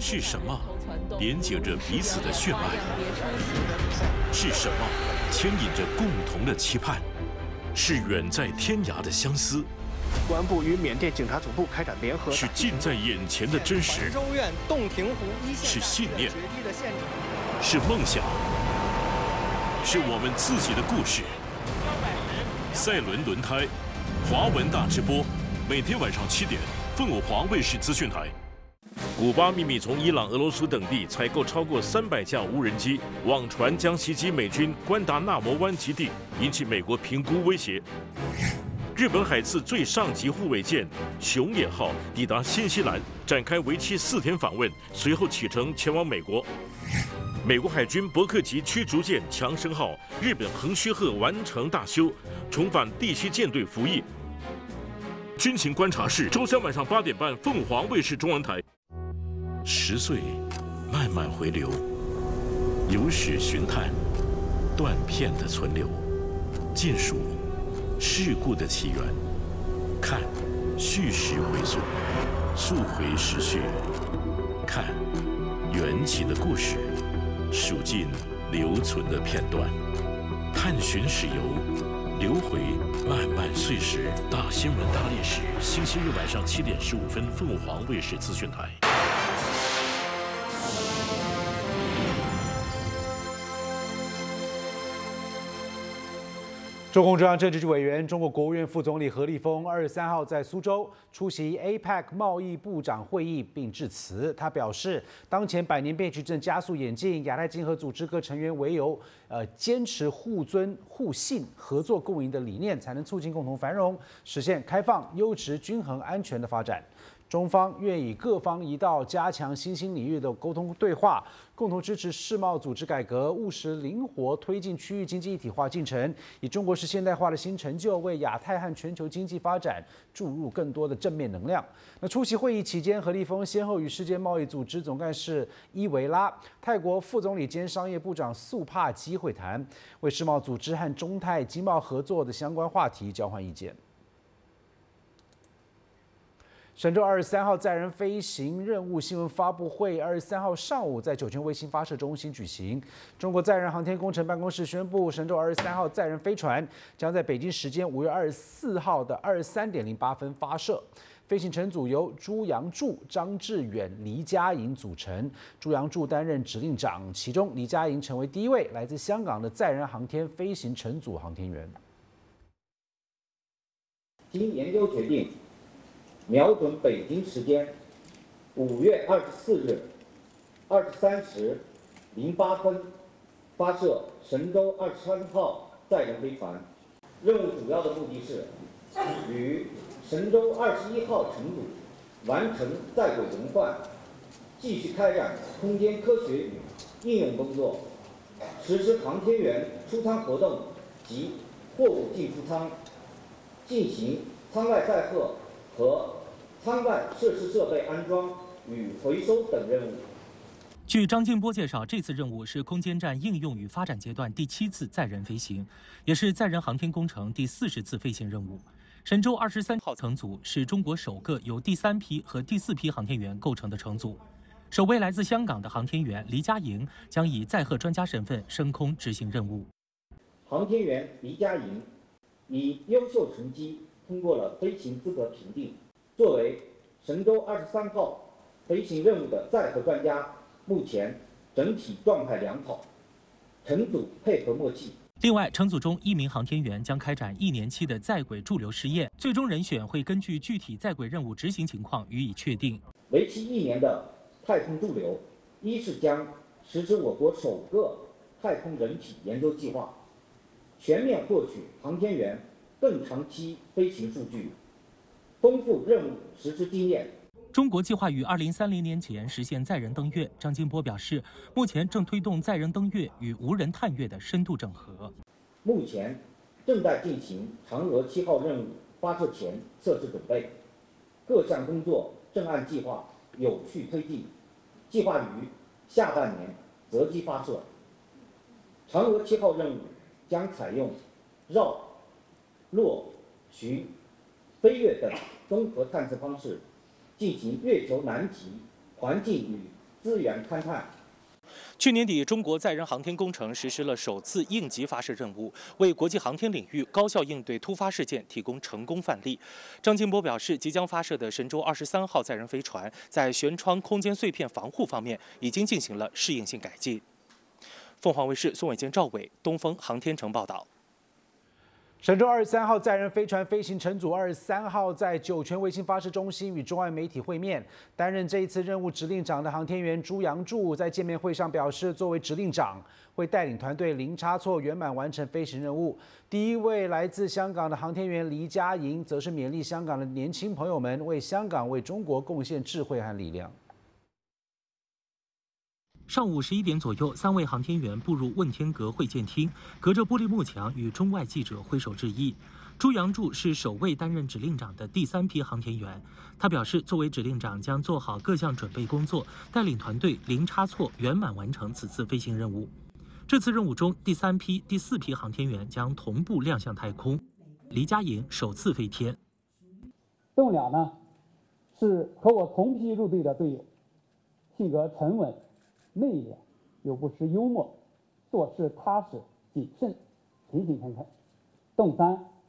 是什么连接着彼此的血脉？是什么牵引着共同的期盼？是远在天涯的相思。 公安部与缅甸警察总部开展联合。 是近在眼前的真实。 州院洞庭湖一线是信念。是梦想。是我们自己的故事。赛伦轮胎，华文大直播，每天晚上7点，凤凰卫视资讯台。古巴秘密从伊朗、俄罗斯等地采购超过300架无人机，网传将袭击美军关达纳摩湾基地，引起美国评估威胁。日本海自最上级护卫舰熊野号抵达新西兰，展开为期4天访问，随后启程前往美国。美国海军伯克级驱逐舰强生号、日本横须贺完成大修，重返第7舰队服役。军情观察室，周3晚上8点半，凤凰卫视中文台。10岁，慢慢回流，有史寻探，断片的存留，尽数事故的起源，看叙事回溯，溯回时序，看缘起的故事，数尽留存的片段，探寻史游，流回漫漫岁时。大新闻大历史，星期日晚上7点15分，凤凰卫视资讯台。 中共中央政治局委员、中国国务院副总理何立峰23号在苏州出席 APEC 贸易部长会议并致辞。他表示，当前百年变局正加速演进，亚太经合组织各成员唯有坚持互尊、互信、合作共赢的理念，才能促进共同繁荣，实现开放、优质、均衡、安全的发展。中方愿以各方一道加强新兴领域的沟通对话，共同支持世贸组织改革，务实灵活推进区域经济一体化进程，以中国式现代化的新成就为亚太和全球经济发展注入更多的正面能量。那出席会议期间，何立峰先后与世界贸易组织总干事伊维拉、泰国副总理兼商业部长素帕基会谈，为世贸组织和中泰经贸合作的相关话题交换意见。神舟23号载人飞行任务新闻发布会23号上午在酒泉卫星发射中心举行。中国载人航天工程办公室宣布，神舟23号载人飞船将在北京时间5月24号的23点08分发射。飞行乘组由朱杨柱、张志远、黎佳莹组成，朱杨柱担任指令长，其中黎佳莹成为第一位来自香港的载人航天飞行乘组航天员。 经研究决定，瞄准北京时间5月24日23时08分发射神舟23号载人飞船。任务主要的目的是与神舟21号乘组完成在轨轮换，继续开展空间科学与应用工作，实施航天员出舱活动及货物进出舱，进行舱外载荷和舱外设施设备安装与回收等任务。 据张金波介绍，这次任务是空间站应用与发展阶段第7次载人飞行，也是载人航天工程第40次飞行任务。神舟23号乘组是中国首个由第3批和第4批航天员构成的乘组。首位来自香港的航天员黎佳莹将以载荷专家身份升空执行任务。 航天员黎佳莹以优秀成绩通过了飞行资格评定。作为神舟23号飞行任务的载荷专家，目前整体状态良好，乘组配合默契。 另外，乘组中1名航天员将开展1年期的在轨驻留试验，最终人选会根据具体在轨任务执行情况予以确定。 为期1年的太空驻留，一是将实施我国首个太空人体研究计划，全面获取航天员更长期飞行数据，丰富任务实施经验。 中国计划于2030年前实现载人登月。张金波表示，目前正推动载人登月与无人探月的深度整合。 目前正在进行嫦娥7号任务发射前测试准备，各项工作正按计划有序推进，计划于下半年择机发射。嫦娥7号任务将采用绕、落、巡、飞跃等综合探测方式，进行月球南极环境与资源勘探。 去年底，中国载人航天工程实施了首次应急发射任务，为国际航天领域高效应对突发事件提供成功范例。张金波表示，即将发射的神舟23号载人飞船在舷窗空间碎片防护方面已经进行了适应性改进。凤凰卫视宋伟健、赵伟，东风航天城报道。 神舟23号载人飞船飞行乘组23号在酒泉卫星发射中心与中外媒体会面。担任这一次任务指令长的航天员朱杨柱在见面会上表示，作为指令长，会带领团队零差错圆满完成飞行任务。第一位来自香港的航天员黎佳莹，则是勉励香港的年轻朋友们为香港、为中国贡献智慧和力量。 上午11点左右，3位航天员步入问天阁会见厅，隔着玻璃幕墙与中外记者挥手致意。朱杨柱是首位担任指令长的第3批航天员，他表示，作为指令长将做好各项准备工作，带领团队零差错圆满完成此次飞行任务。这次任务中，第3批、第4批航天员将同步亮相太空。黎佳莹首次飞天。 邓俩呢，是和我同批入队的队友，性格沉稳、内敛，又不失幽默，做事踏实谨慎、勤勤恳恳。邓三